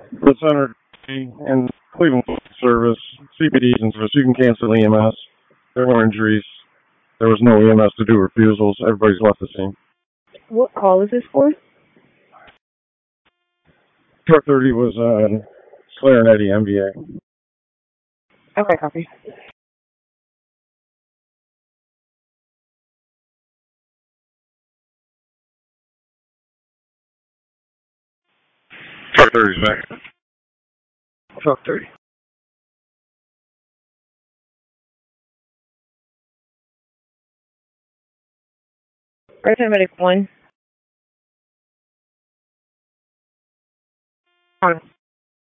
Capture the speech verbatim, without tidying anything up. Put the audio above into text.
The center and Cleveland service, C P Ds and service, you can cancel E M S. There were no injuries. There was no E M S to do refusals. Everybody's left the scene. What call is this for? Truck thirty was uh, Slayer and Eddie, M V A. Okay, copy. Truck thirty's back. Truck thirty. Right, medic one. On.